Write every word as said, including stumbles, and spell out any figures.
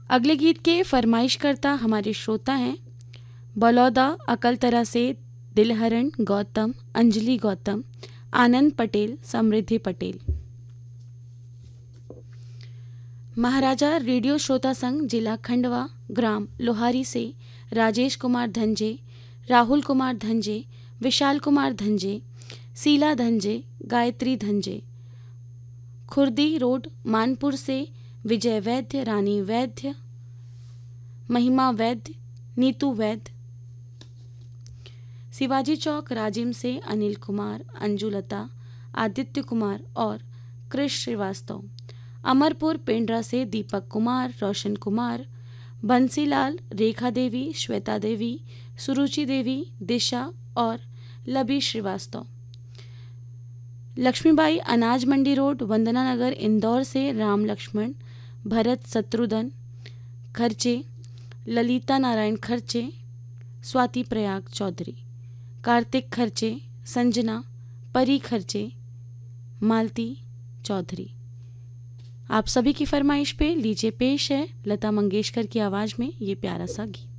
अगले गीत के फरमाइशकर्ता हमारे श्रोता हैं बलौदा अकलतरा से दिलहरण गौतम, अंजलि गौतम, आनंद पटेल, समृद्धि पटेल। महाराजा रेडियो श्रोता संघ जिला खंडवा ग्राम लोहारी से राजेश कुमार धंजे, राहुल कुमार धंजे, विशाल कुमार धंजे, शीला धंजे, गायत्री धंजे। खुर्दी रोड मानपुर से विजय वैद्य, रानी वैद्य, महिमा वैद्य, नीतू वैद्य। शिवाजी चौक राजिम से अनिल कुमार, अंजुलता, आदित्य कुमार और कृष श्रीवास्तव। अमरपुर पेंड्रा से दीपक कुमार, रोशन कुमार, बंसीलाल, रेखा देवी, श्वेता देवी, सुरुचि देवी, दिशा और लबी श्रीवास्तव। लक्ष्मीबाई अनाज मंडी रोड वंदना नगर इंदौर से राम लक्ष्मण, भरत शत्रुघ्न खर्चे, ललिता नारायण खर्चे, स्वाति प्रयाग चौधरी, कार्तिक खर्चे, संजना, परी खर्चे, मालती चौधरी। आप सभी की फरमाइश पे लीजिए पेश है लता मंगेशकर की आवाज में ये प्यारा सा गीत।